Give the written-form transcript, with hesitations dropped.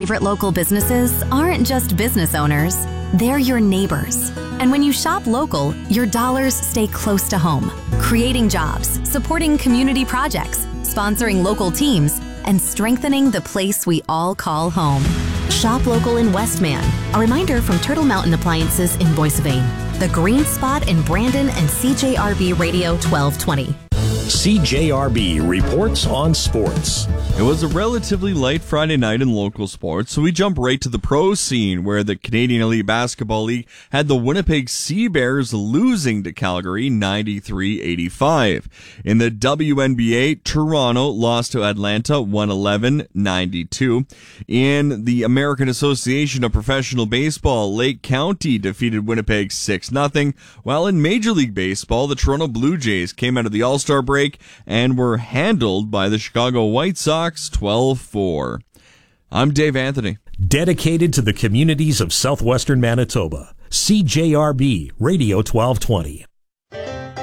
favorite local businesses aren't just business owners, they're your neighbors. And when you shop local, your dollars stay close to home, creating jobs, supporting community projects, sponsoring local teams, and strengthening the place we all call home. Shop local in Westman. A reminder from Turtle Mountain Appliances in Boissevain, The Green Spot in Brandon, and CJRB Radio 1220. CJRB reports on sports. It was a relatively light Friday night in local sports, so we jump right to the pro scene, where the Canadian Elite Basketball League had the Winnipeg Sea Bears losing to Calgary 93-85. In the WNBA, Toronto lost to Atlanta 111-92. In the American Association of Professional Baseball, Lake County defeated Winnipeg 6-0, while in Major League Baseball, the Toronto Blue Jays came out of the All-Star break and were handled by the Chicago White Sox 12-4. I'm Dave Anthony. Dedicated to the communities of southwestern Manitoba. CJRB Radio 1220.